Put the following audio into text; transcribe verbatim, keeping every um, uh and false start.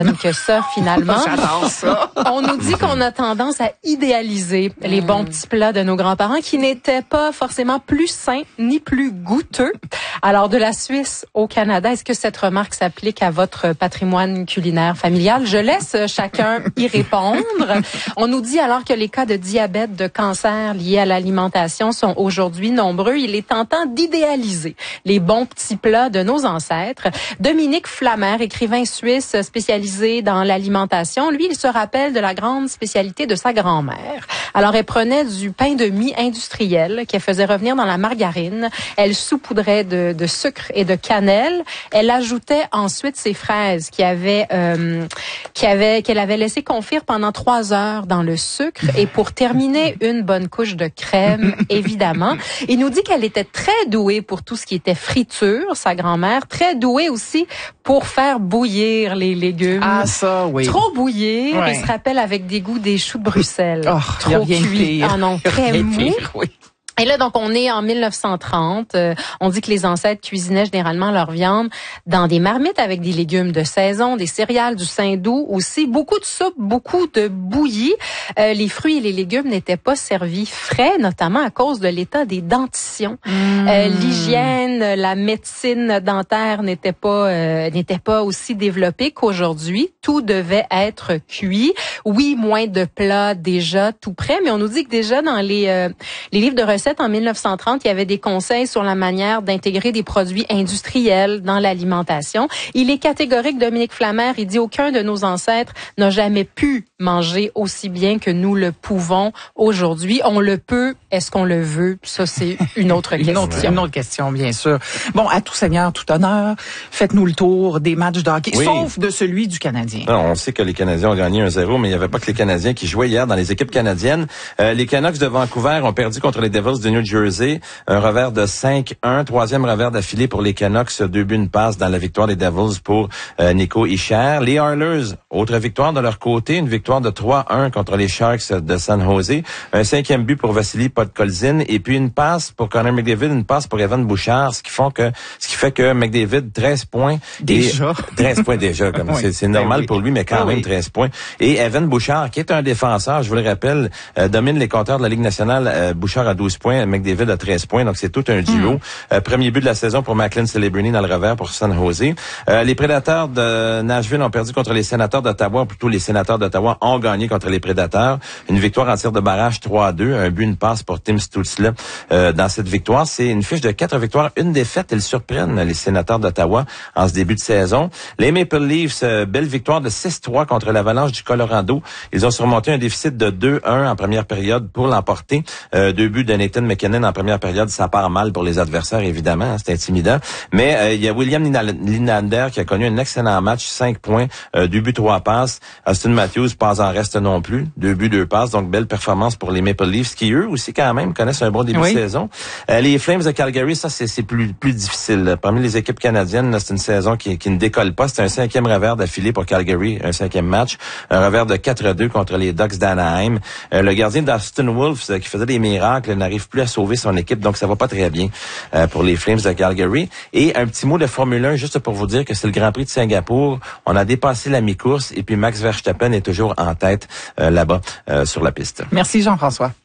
que ça, finalement. J'adore ça. On nous dit qu'on a tendance à idéaliser les bons petits plats de nos grands-parents qui n'étaient pas forcément plus sains ni plus goûteux. Alors, de la Suisse au Canada, est-ce que cette remarque s'applique à votre patrimoine culinaire familial? Je laisse chacun y répondre. On nous dit alors que les cas de diabète, de cancer liés à l'alimentation sont aujourd'hui nombreux. Il est tentant d'idéaliser les bons petits plats de nos ancêtres. Dominique Flammer, écrivain suisse spécialisé dans l'alimentation, lui, il se rappelle de la grande spécialité de sa grand-mère. Alors, elle prenait du pain de mie industriel qu'elle faisait revenir dans la margarine. Elle saupoudrait de, de sucre et de cannelle. Elle ajoutait ensuite ses fraises qui avaient, euh, qui avaient, qu'elle avait laissé confire pendant trois heures dans le sucre. Et pour terminer, une bonne couche de crème, évidemment. Il nous dit qu'elle était très douée pour tout ce qui était friture, sa grand-mère. Très douée aussi pour faire bouillir les légumes. Ah, ça, oui. Trop bouillir. Ouais. Il se rappelle avec dégoût des choux de Bruxelles. Oh, y a Trop rien de cuits. pire. Ah non, Y a très rien de mou. pire, oui. Et là, donc, on est en mille neuf cent trente. Euh, on dit que les ancêtres cuisinaient généralement leur viande dans des marmites avec des légumes de saison, des céréales, du saindoux aussi, beaucoup de soupe, beaucoup de bouillie. Euh, les fruits et les légumes n'étaient pas servis frais, notamment à cause de l'état des dentitions. Mmh. Euh, l'hygiène, la médecine dentaire n'était pas euh, n'était pas aussi développée qu'aujourd'hui. Tout devait être cuit. Oui, moins de plats déjà tout prêts, mais on nous dit que déjà dans les euh, les livres de recettes en mille neuf cent trente, il y avait des conseils sur la manière d'intégrer des produits industriels dans l'alimentation. Il est catégorique, Dominique Flammer, il dit aucun de nos ancêtres n'a jamais pu manger aussi bien que nous le pouvons aujourd'hui. On le peut, est-ce qu'on le veut? Ça, c'est une autre question. Une autre, une autre question, bien sûr. Bon, à tout seigneur, tout honneur, faites-nous le tour des matchs de hockey, oui. Sauf de celui du Canadien. Non, on sait que les Canadiens ont gagné un zéro, mais il n'y avait pas que les Canadiens qui jouaient hier dans les équipes canadiennes. Euh, les Canucks de Vancouver ont perdu contre les Devils de New Jersey. Un revers de cinq un. Troisième revers d'affilée pour les Canucks. Deux buts, une passe dans la victoire des Devils pour euh, Nico Hischier. Les Oilers, autre victoire de leur côté. Une victoire de trois un contre les Sharks de San Jose. Un cinquième but pour Vassili Podkolzin. Et puis une passe pour Connor McDavid, une passe pour Evan Bouchard. Ce qui font que, ce qui fait que McDavid, treize points. Déjà. Et, treize points déjà. Comme oui. c'est, c'est normal oui. pour lui, mais quand oui. même treize points. Et Evan Bouchard, qui est un défenseur, je vous le rappelle, euh, domine les compteurs de la Ligue nationale. Euh, Bouchard a douze points, McDavid a treize points, donc c'est tout un duo. Mm. Euh, premier but de la saison pour Macklin Celebrini dans le revers pour San Jose. Euh, les Prédateurs de Nashville ont perdu contre les Sénateurs d'Ottawa, ou plutôt les Sénateurs d'Ottawa ont gagné contre les Prédateurs. Une victoire en tir de barrage trois à deux, un but, une passe pour Tim Stützle euh, dans cette victoire. C'est une fiche de quatre victoires, une défaite. Ils surprennent les Sénateurs d'Ottawa en ce début de saison. Les Maple Leafs, euh, belle victoire de six trois contre l'Avalanche du Colorado. Ils ont surmonté un déficit de deux un en première période pour l'emporter. Euh, deux buts de Nathan McKinnon en première période, ça part mal pour les adversaires, évidemment, hein, c'est intimidant. Mais euh, il y a William Nylander qui a connu un excellent match, cinq points, euh, deux buts, trois passes. Austin Matthews, pas en reste non plus, deux buts, deux passes, donc belle performance pour les Maple Leafs qui, eux aussi, quand même, connaissent un bon début oui. de saison. Euh, les Flames de Calgary, ça, c'est, c'est plus, plus difficile. Parmi les équipes canadiennes, là, c'est une saison qui, qui ne décolle pas. C'est un cinquième revers d'affilée pour Calgary, un cinquième match. Un revers de quatre à deux contre les Ducks d'Anaheim. Euh, le gardien d'Austin Wolves, euh, qui faisait des miracles, n'arrive plus à sauver son équipe, donc ça va pas très bien euh, pour les Flames de Calgary. Et un petit mot de Formule un, juste pour vous dire que c'est le Grand Prix de Singapour. On a dépassé la mi-course et puis Max Verstappen est toujours en tête euh, là-bas euh, sur la piste. Merci Jean-François.